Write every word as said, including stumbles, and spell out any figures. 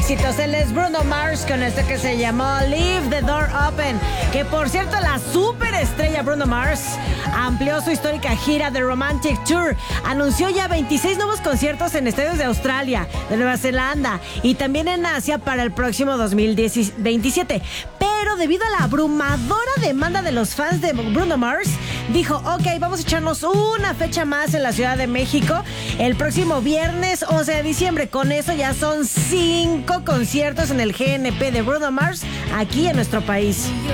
éxitos. Él es Bruno Mars con esto que se llamó Leave the Door Open. Que por cierto, la superestrella Bruno Mars amplió su histórica gira de Romantic Tour. Anunció ya veintiséis nuevos conciertos en estadios de Australia, de Nueva Zelanda y también en Asia para el próximo dos mil veintisiete. Pero debido a la abrumadora demanda de los fans de Bruno Mars, dijo, ok, vamos a echarnos una fecha más en la Ciudad de México el próximo viernes once de diciembre. Con eso ya son cinco conciertos en el G N P de Bruno Mars aquí en nuestro país.